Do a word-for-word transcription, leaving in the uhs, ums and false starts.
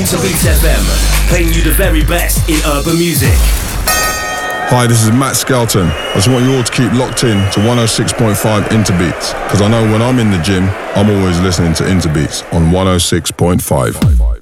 Interbeats F M, playing you the very best in urban music. Hi, this is Matt Skelton. I just want you all to keep locked in to one oh six point five Interbeats, because I know when I'm in the gym, I'm always listening to Interbeats on one oh six point five.